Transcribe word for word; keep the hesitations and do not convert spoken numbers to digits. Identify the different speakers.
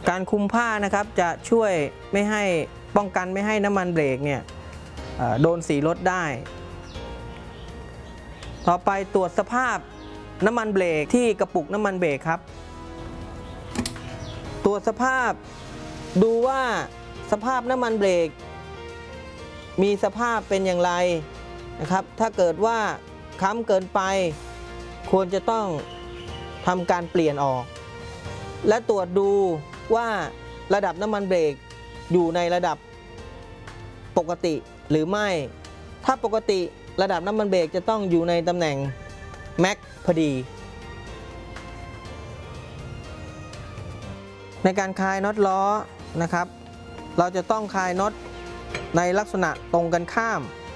Speaker 1: การคุมผ้านะครับจะช่วยไม่ให้ป้องกันไม่ให้น้ำมันเบรกเนี่ยโดนสีรถได้ต่อไปตรวจสภาพน้ำมันเบรกที่กระปุกน้ำมันเบรกครับตรวจสภาพดูว่าสภาพน้ำมันเบรกมีสภาพเป็นอย่างไรนะครับถ้าเกิดว่าค้ำเกินไปควรจะต้องทำการเปลี่ยนออกและตรวจดูว่าระดับน้ำมันเบรกอยู่ในระดับปกติหรือไม่ถ้าปกติระดับน้ำมันเบรกจะต้องอยู่ในตำแหน่งแม็กพอดีในการคลายน็อตล้อนะครับเราจะต้องคลายน็อตในลักษณะตรงกันข้าม